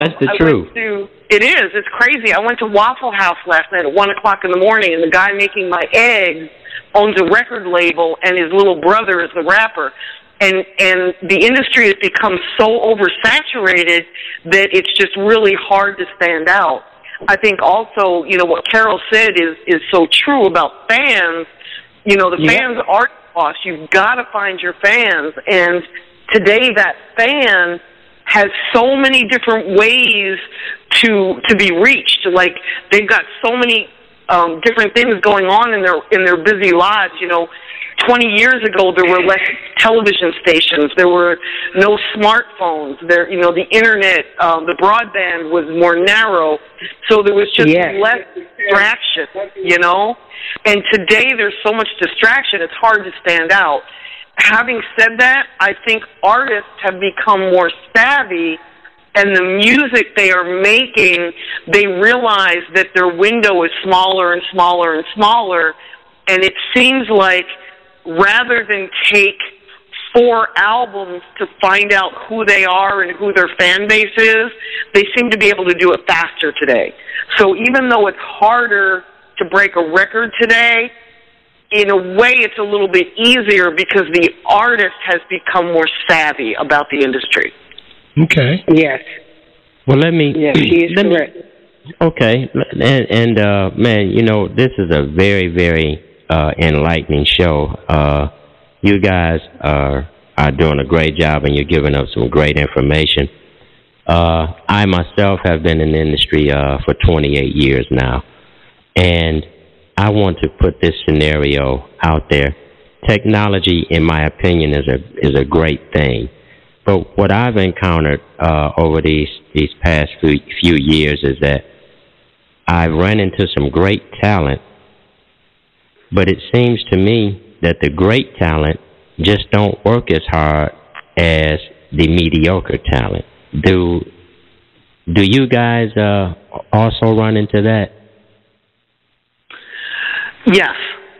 That's the truth. It is. It's crazy. I went to Waffle House last night at 1 o'clock in the morning, and the guy making my eggs owns a record label, and his little brother is the rapper. And the industry has become so oversaturated that it's just really hard to stand out. I think also, what Carol said is so true about fans. The fans are lost. You've got to find your fans. And today that fan has so many different ways to be reached. Like, they've got so many different things going on in their busy lives. 20 years ago, there were less television stations. There were no smartphones. The internet, the broadband was more narrow. So there was just less distraction, And today there's so much distraction, it's hard to stand out. Having said that, I think artists have become more savvy, and the music they are making, they realize that their window is smaller and smaller and smaller, and it seems like rather than take 4 albums to find out who they are and who their fan base is, they seem to be able to do it faster today. So even though it's harder to break a record today, in a way it's a little bit easier because the artist has become more savvy about the industry. Okay. Yes. Well, let me... Yes, he is correct. Okay. And man, this is a very, very enlightening show. You guys are doing a great job, and you're giving us some great information. I myself have been in the industry for 28 years now, and I want to put this scenario out there. Technology, in my opinion, is a great thing, but what I've encountered over these past few years is that I've run into some great talent, but it seems to me that the great talent just don't work as hard as the mediocre talent. Do you guys also run into that? Yes.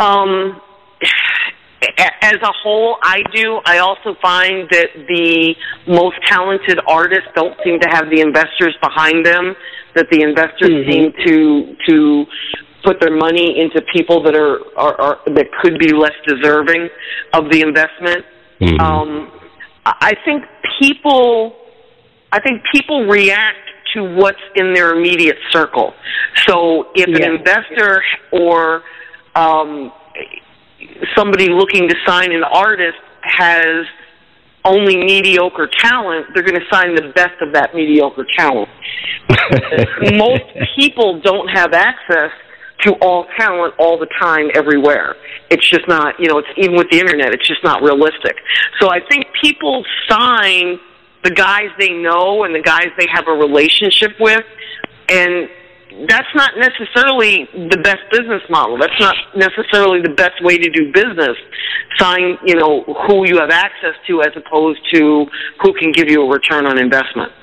As a whole, I do. I also find that the most talented artists don't seem to have the investors behind them, that the investors seem to put their money into people that are that could be less deserving of the investment. I think people react to what's in their immediate circle. So if an investor or somebody looking to sign an artist has only mediocre talent, they're going to sign the best of that mediocre talent. Most people don't have access to all talent all the time everywhere. It's just not, it's even with the internet, it's just not realistic. So I think people sign the guys they know and the guys they have a relationship with, and that's not necessarily the best business model. That's not necessarily the best way to do business. Sign, who you have access to as opposed to who can give you a return on investment.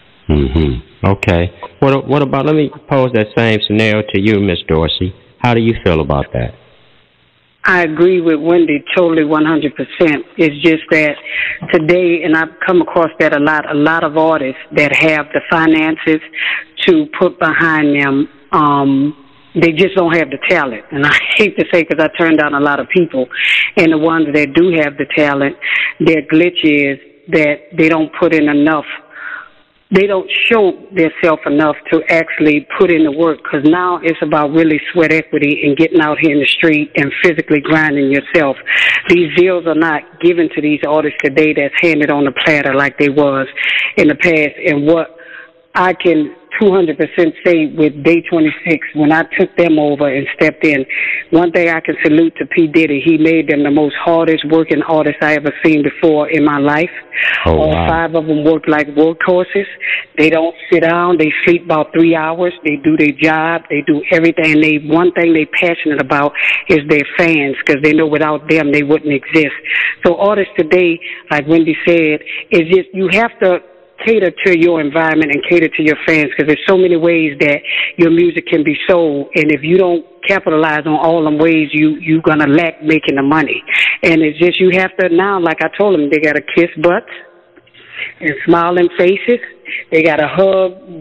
Okay. What about, let me pose that same scenario to you, Miss Dorsey. How do you feel about that? I agree with Wendy totally 100%. It's just that today, and I've come across that a lot of artists that have the finances to put behind them, they just don't have the talent. And I hate to say, because I turn down a lot of people, and the ones that do have the talent, their glitch is that they don't put in enough. They don't show themselves enough to actually put in the work, because now it's about really sweat equity and getting out here in the street and physically grinding yourself. These deals are not given to these artists today that's handed on a platter like they was in the past. And what I can 200% say with Day 26, when I took them over and stepped in, one thing I can salute to P. Diddy, he made them the most hardest working artists I ever seen before in my life. All 5 of them work like workhorses. They don't sit down. They sleep about 3 hours. They do their job. They do everything. One thing they're passionate about is their fans, because they know without them they wouldn't exist. So artists today, like Wendy said, is just you have to cater to your environment and cater to your fans, because there's so many ways that your music can be sold, and if you don't capitalize on all them ways, you're gonna lack making the money. And it's just you have to now, like I told them, they gotta kiss butts and smiling faces They got to hug